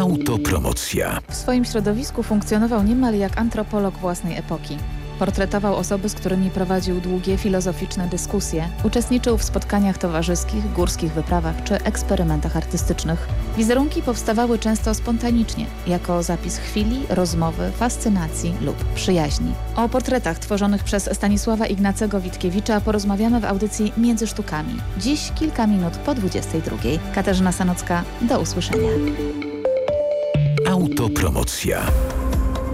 Autopromocja. W swoim środowisku funkcjonował niemal jak antropolog własnej epoki. Portretował osoby, z którymi prowadził długie filozoficzne dyskusje. Uczestniczył w spotkaniach towarzyskich, górskich wyprawach czy eksperymentach artystycznych. Wizerunki powstawały często spontanicznie, jako zapis chwili, rozmowy, fascynacji lub przyjaźni. O portretach tworzonych przez Stanisława Ignacego Witkiewicza porozmawiamy w audycji Między Sztukami. Dziś kilka minut po 22. Katarzyna Sanocka, do usłyszenia. Autopromocja.